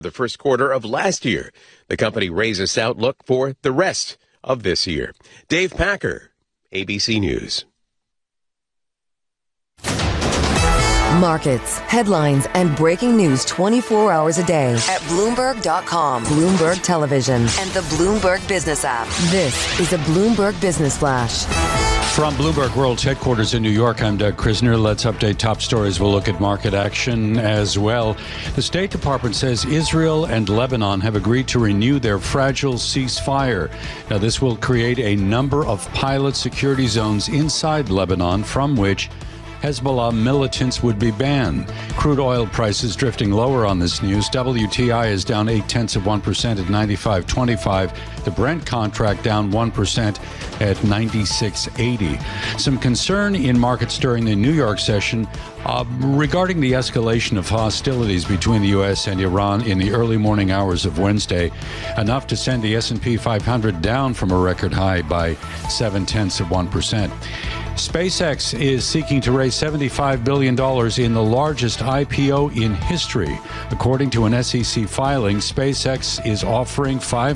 the first quarter of last year. The company raised its outlook for the rest of this year. Dave Packer, ABC News. Markets, headlines, and breaking news 24 hours a day at Bloomberg.com, Bloomberg Television, and the Bloomberg Business app. This is a Bloomberg Business Flash. From Bloomberg World's headquarters in New York, I'm Doug Krisner. Let's update top stories. We'll look at market action as well. The State Department says Israel and Lebanon have agreed to renew their fragile ceasefire. Now, this will create a number of pilot security zones inside Lebanon from which Hezbollah militants would be banned. Crude oil prices drifting lower on this news. WTI is down 0.8% at 95.25. The Brent contract down 1% at 96.80. Some concern in markets during the New York session regarding the escalation of hostilities between the U.S. and Iran in the early morning hours of Wednesday, enough to send the S&P 500 down from a record high by 0.7%. SpaceX is seeking to raise $75 billion in the largest IPO in history. According to an SEC filing, SpaceX is offering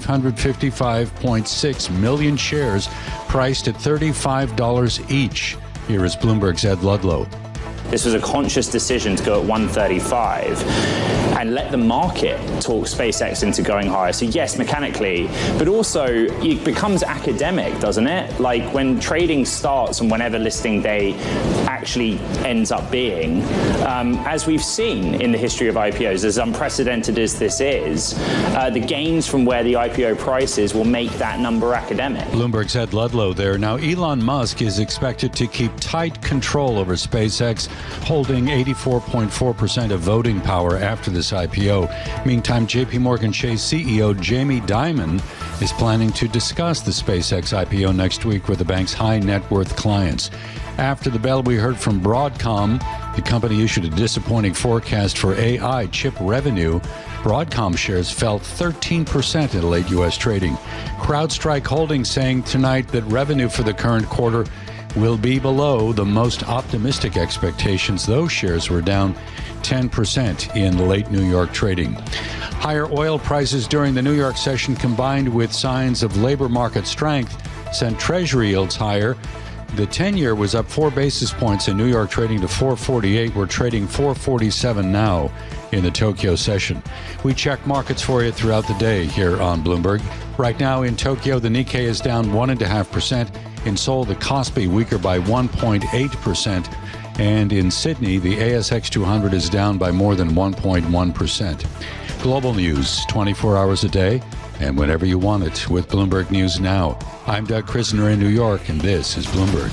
555.6 million shares priced at $35 each. Here is Bloomberg's Ed Ludlow. This was a conscious decision to go at 135 and let the market talk SpaceX into going higher. So yes, mechanically, but also it becomes academic, doesn't it? Like when trading starts and whenever listing day actually ends up being, as we've seen in the history of IPOs, as unprecedented as this is, the gains from where the IPO price is will make that number academic. Bloomberg's Ed Ludlow there. Now, Elon Musk is expected to keep tight control over SpaceX, holding 84.4% of voting power after this IPO. Meantime, JP Morgan Chase CEO Jamie Dimon is planning to discuss the SpaceX IPO next week with the bank's high net worth clients. After the bell, we heard from Broadcom. The company issued a disappointing forecast for AI chip revenue. Broadcom shares fell 13% in late U.S. trading. CrowdStrike Holdings saying tonight that revenue for the current quarter will be below the most optimistic expectations. Those shares were down 10% in late New York trading. Higher oil prices during the New York session combined with signs of labor market strength sent Treasury yields higher. The 10-year was up 4 basis points in New York, trading to 448. We're trading 447 now in the Tokyo session. We check markets for you throughout the day here on Bloomberg. Right now in Tokyo, the Nikkei is down 1.5%. In Seoul, the Kospi weaker by 1.8%. And in Sydney, the ASX 200 is down by more than 1.1%. Global news, 24 hours a day, and whenever you want it with Bloomberg News Now. I'm Doug Krisner in New York, and this is Bloomberg.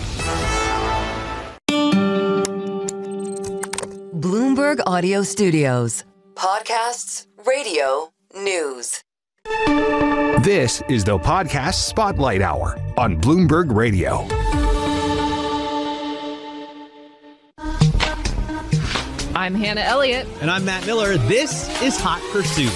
Bloomberg Audio Studios. Podcasts, radio, news. This is the Podcast Spotlight Hour on Bloomberg Radio. I'm Hannah Elliott. And I'm Matt Miller. This is Hot Pursuit.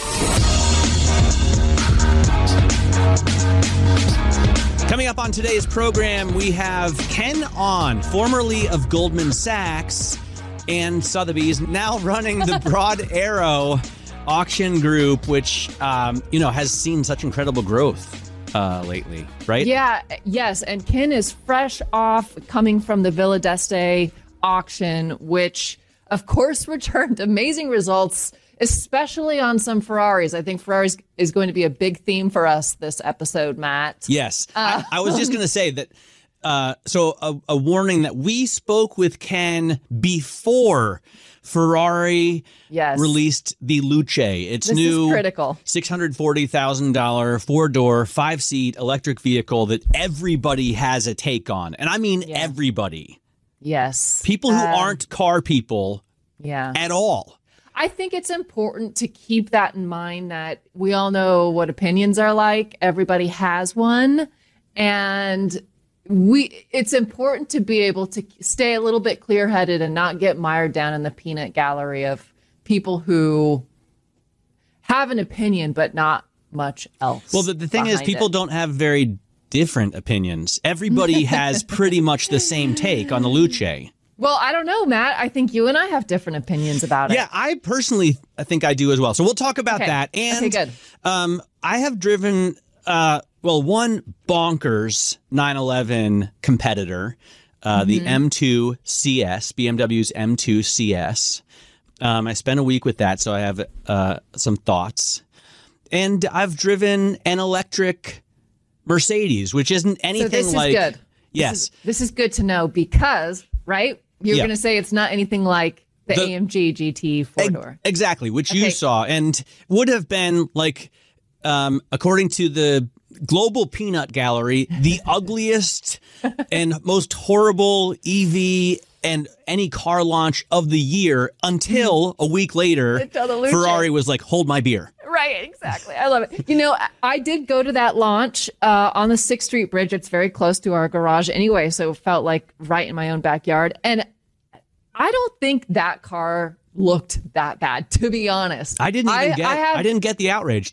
Coming up on today's program, we have Ken On, formerly of Goldman Sachs and Sotheby's, now running the Broad Arrow auction group, which, has seen such incredible growth lately, right? Yeah, yes. And Ken is fresh off coming from the Villa d'Este auction, which, of course, returned amazing results, especially on some Ferraris. I think Ferraris is going to be a big theme for us this episode, Matt. Yes. I was just going to say that. So a warning that we spoke with Ken before Ferrari released the Luce. It's this new is critical. $640,000 four-door, 5-seat electric vehicle that everybody has a take on. And I mean everybody. Yes. People who aren't car people at all. I think it's important to keep that in mind, that we all know what opinions are like. Everybody has one. And it's important to be able to stay a little bit clear-headed and not get mired down in the peanut gallery of people who have an opinion but not much else. Well, the thing is, people don't have very different opinions. Everybody has pretty much the same take on the Luce. Well, I don't know, Matt. I think you and I have different opinions about it. Yeah, I personally think I do as well. So we'll talk about Okay. that. And Okay, good. I have driven, one bonkers 911 competitor, the M2 CS, BMW's M2 CS. I spent a week with that, so I have some thoughts. And I've driven an electric Mercedes, which isn't anything So this like... is good. Yes. This is good to know because, right? You're Yeah. going to say it's not anything like the AMG GT four-door. Exactly, which you Okay. saw, and would have been like, according to the Global Peanut Gallery, the ugliest and most horrible EV and any car launch of the year until a week later, Until the Luce. Ferrari was like, hold my beer. Right, exactly. I love it. You know, I did go to that launch on the 6th Street Bridge. It's very close to our garage anyway, so it felt like right in my own backyard. And I don't think that car looked that bad, to be honest. I didn't even I didn't get the outrage.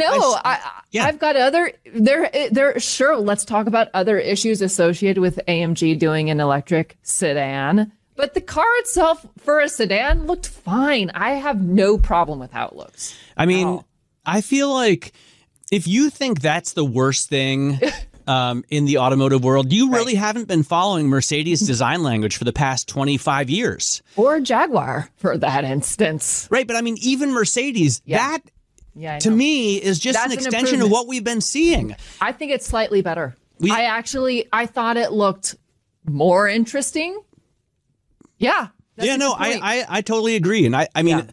I've got other there. Sure, let's talk about other issues associated with AMG doing an electric sedan. But the car itself, for a sedan, looked fine. I have no problem with how it looks. I mean, I feel like if you think that's the worst thing in the automotive world, you really haven't been following Mercedes design language for the past 25 years. Or Jaguar, for that instance. Right, but I mean, even Mercedes, that to me is just That's an an extension of improvement. what we've been seeing. I think it's slightly better. I thought it looked more interesting. Yeah. Yeah, no, I totally agree. And I mean,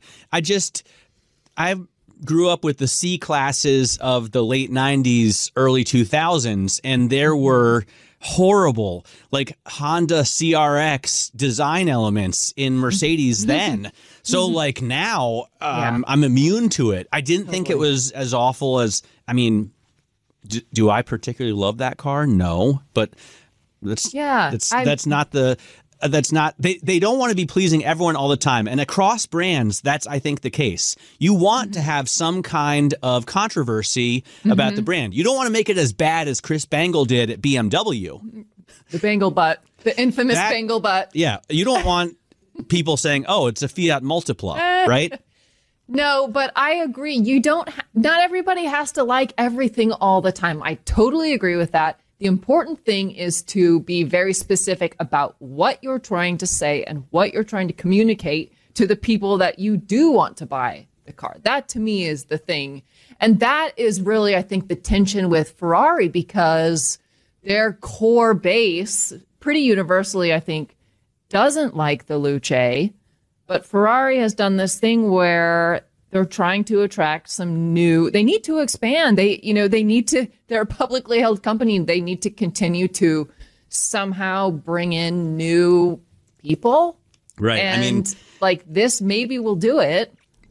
I grew up with the C classes of the late 90s, early 2000s, and there were horrible, like Honda CRX design elements in Mercedes then. So like now, I'm immune to it. I didn't think it was as awful as, I mean, do I particularly love that car? No, but that's not the... That's not, they don't want to be pleasing everyone all the time. And across brands, that's, I think, the case. You want to have some kind of controversy about the brand. You don't want to make it as bad as Chris Bangle did at BMW. The Bangle butt. The infamous Bangle butt. Yeah. You don't want people saying, oh, it's a Fiat Multipla, right? No, but I agree. You don't, not everybody has to like everything all the time. I totally agree with that. The important thing is to be very specific about what you're trying to say and what you're trying to communicate to the people that you do want to buy the car. That to me is the thing. And that is really, I think, the tension with Ferrari, because their core base pretty universally, I think, doesn't like the Luce. But Ferrari has done this thing where they're trying to attract some new, they need to expand. They're a publicly held company. They need to continue to somehow bring in new people. Right. And I mean, like this maybe will do it.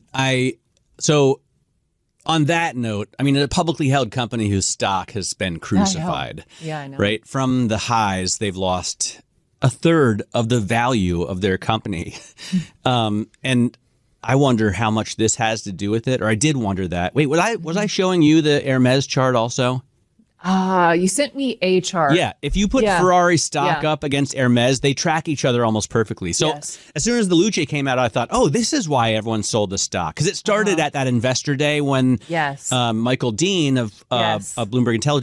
So on that note, I mean, a publicly held company whose stock has been crucified. Yeah, I know. Right. From the highs, they've lost a third of the value of their company. And I wonder how much this has to do with it, or I did wonder that. Wait, was I showing you the Hermes chart also? You sent me a chart. Yeah, if you put Ferrari stock up against Hermes, they track each other almost perfectly. So as soon as the Luce came out, I thought, oh, this is why everyone sold the stock. Because it started at that investor day when Michael Dean of Bloomberg Intelligence